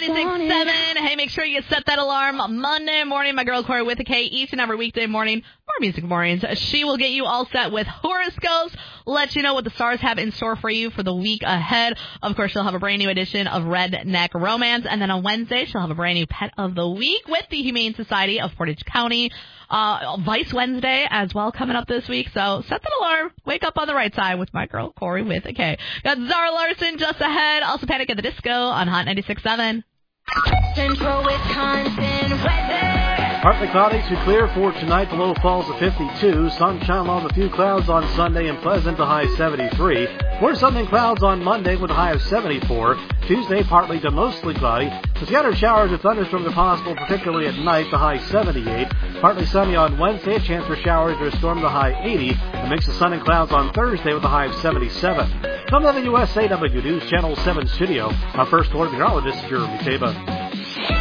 96.7. Hey, make sure you set that alarm Monday morning. My girl Corey with a K each and every weekday morning. More Music Mornings. She will get you all set with horoscopes, let you know what the stars have in store for you for the week ahead. Of course, she'll have a brand new edition of Redneck Romance. And then on Wednesday, she'll have a brand new Pet of the Week with the Humane Society of Portage County. Vice Wednesday as well coming up this week. So set that alarm. Wake up on the right side with my girl Corey with a K. Got Zara Larson just ahead. Also Panic at the Disco on Hot 96.7. Central Wisconsin weather. Partly cloudy to clear for tonight. The low falls to 52. Sunshine along with a few clouds on Sunday and pleasant, the high 73. More sun and clouds on Monday with a high of 74. Tuesday, partly to mostly cloudy. The scattered showers or thunderstorms are possible, particularly at night, the high 78. Partly sunny on Wednesday, a chance for showers or a storm, the high 80. A mix of sun and clouds on Thursday with a high of 77. From the WSAW News Channel 7 studio, our first order meteorologist, Jeremy Taba.